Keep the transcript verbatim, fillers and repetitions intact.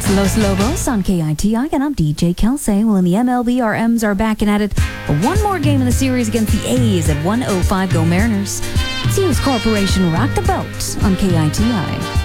Los Lobos on K I T I, and I'm D J Kelsey. Well, in the M L B, our M's are back and at it for one more game in the series against the A's at one oh five. Go Mariners. Sears Corporation rock the boat on K I T I.